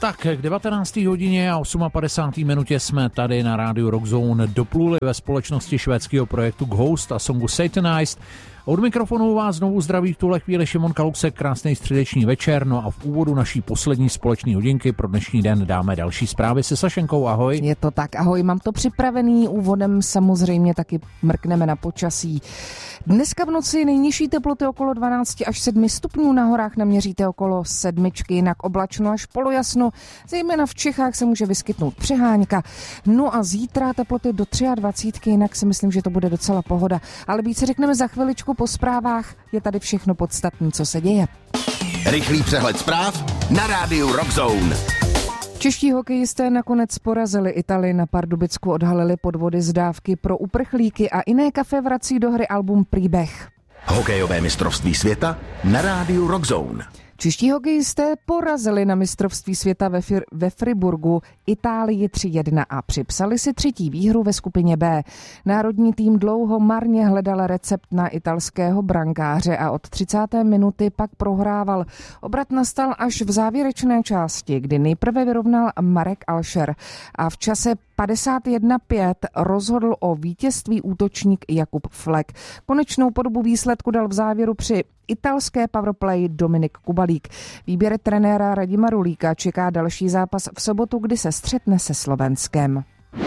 Tak k 19. hodině a 58. minutě jsme tady na rádiu Rockzone dopluli ve společnosti švédského projektu Ghost a songu Satanized. Od mikrofonu vás znovu zdraví v tuhle chvíli Šimon Kalouksek, krásný středeční večer, no a v úvodu naší poslední společní hodinky pro dnešní den dáme další zprávy se Sašenkou, ahoj. Je to tak, ahoj, mám to připravený, úvodem samozřejmě taky mrkneme na počasí. Dneska v noci nejnižší teploty okolo 12 až 7 stupňů, na horách naměříte okolo 7, jinak oblačno až polojasno, zejména v Čechách se může vyskytnout přehánka. No a zítra teploty do 23, jinak si myslím, že to bude docela pohoda, ale více řekneme za chviličku po zprávách, je tady všechno podstatné, co se děje. Rychlý přehled zpráv na rádiu Rockzone. Čeští hokejisté nakonec porazili Italii, na Pardubicku odhalili podvody z dávky pro uprchlíky a Iné Café vrací do hry album Příběh. Hokejové mistrovství světa na rádiu Rockzone. Čeští hokejisté porazili na mistrovství světa ve Friburgu Itálii 3-1 a připsali si 3. výhru ve skupině B. Národní tým dlouho marně hledal recept na italského brankáře a od 30. minuty pak prohrával. Obrat nastal až v závěrečné části, kdy nejprve vyrovnal Marek Alšer a v čase 51:5 rozhodl o vítězství útočník Jakub Flek. Konečnou podobu výsledku dal v závěru při italské powerplay Dominik Kubalík. Výběr trenéra Radima Rulíka čeká další zápas v sobotu, kdy se střetne se Slovenskem.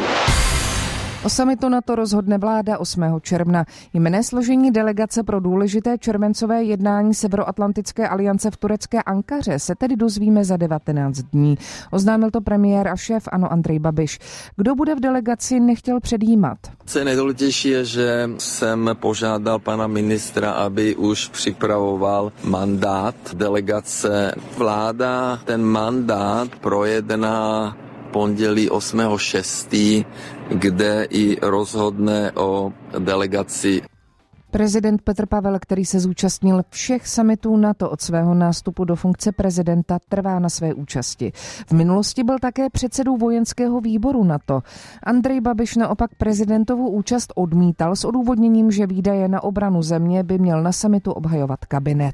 O summitu NATO rozhodne vláda 8. června. Jmenné složení delegace pro důležité červencové jednání Severoatlantické aliance v turecké Ankaře se tedy dozvíme za 19 dní. Oznámil to premiér a šéf ANO Andrej Babiš. Kdo bude v delegaci, nechtěl předjímat. Co je nejdůležitější je, že jsem požádal pana ministra, aby už připravoval mandát delegace. Vláda ten mandát projedná pondělí 8.6., kde i rozhodne o delegaci. Prezident Petr Pavel, který se zúčastnil všech summitů NATO od svého nástupu do funkce prezidenta, trvá na své účasti. V minulosti byl také předsedou vojenského výboru NATO. Andrej Babiš naopak prezidentovu účast odmítal s odůvodněním, že výdaje na obranu země by měl na summitu obhajovat kabinet.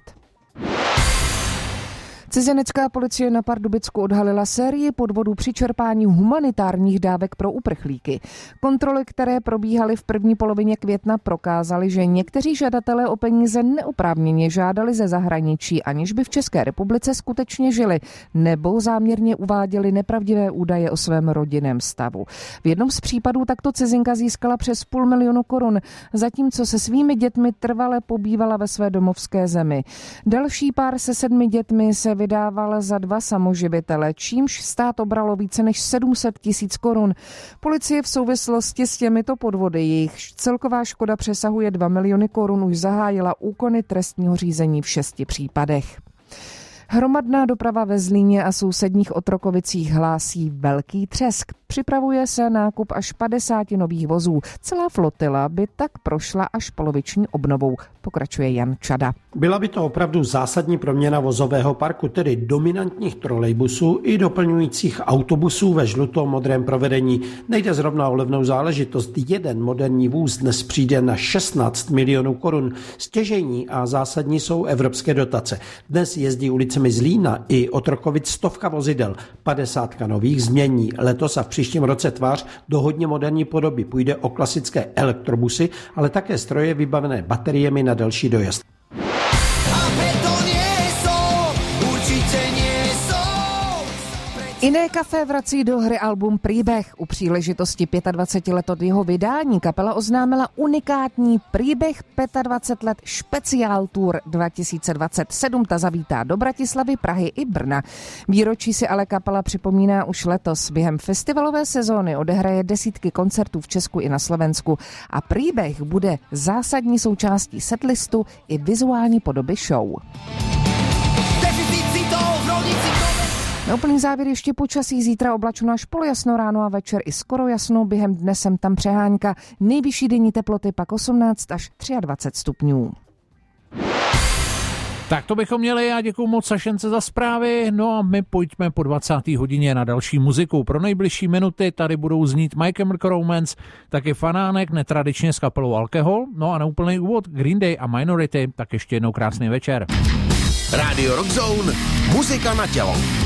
Cizinecká policie na Pardubicku odhalila sérii podvodů při čerpání humanitárních dávek pro uprchlíky. Kontroly, které probíhaly v první polovině května, prokázaly, že někteří žadatelé o peníze neoprávněně žádali ze zahraničí, aniž by v České republice skutečně žili, nebo záměrně uváděli nepravdivé údaje o svém rodinném stavu. V jednom z případů takto cizinka získala přes 500 000 korun, zatímco se svými dětmi trvale pobývala ve své domovské zemi. Další pár se 7 dětmi se vydával za 2 samoživitele, čímž stát obralo více než 700 000 korun. Policie v souvislosti s těmito podvody, jejich celková škoda přesahuje 2 miliony korun, už zahájila úkony trestního řízení v 6 případech. Hromadná doprava ve Zlíně a sousedních Otrokovicích hlásí velký třesk. Připravuje se nákup až 50 nových vozů. Celá flotila by tak prošla až poloviční obnovou, pokračuje Jan Čada. Byla by to opravdu zásadní proměna vozového parku, tedy dominantních trolejbusů i doplňujících autobusů ve žluto-modrém provedení. Nejde zrovna o levnou záležitost. Jeden moderní vůz dnes přijde na 16 milionů korun. Stěžejní a zásadní jsou evropské dotace. Dnes jezdí ulicemi Zlína i Otrokovic 100 vozidel. 50 nových změní letos a v příštím roce tvář do hodně moderní podoby. Půjde o klasické elektrobusy, ale také stroje vybavené bateriemi na delší dojezd. Iné Café vrací do hry album Příběh. U příležitosti 25 let od jeho vydání kapela oznámila unikátní Příběh 25 let Special Tour 2027. Ta zavítá do Bratislavy, Prahy i Brna. Výročí si ale kapela připomíná už letos. Během festivalové sezóny odehraje desítky koncertů v Česku i na Slovensku a Příběh bude zásadní součástí setlistu i vizuální podoby show. Na úplný závěr ještě počasí, zítra oblačno až polojasno, ráno a večer i skoro jasno, během dne sem tam přehánka, nejvyšší denní teploty pak 18 až 23 stupňů. Tak to bychom měli, já děkuju moc Sašence za zprávy, no a my pojďme po 20. hodině na další muziku. Pro nejbližší minuty tady budou znít My Chemical Romance, taky Fanánek, netradičně s kapelou Alkohol, no a na úplný úvod Green Day a Minority, tak ještě jednou krásný večer. Radio Rockzone, muzika na tělo.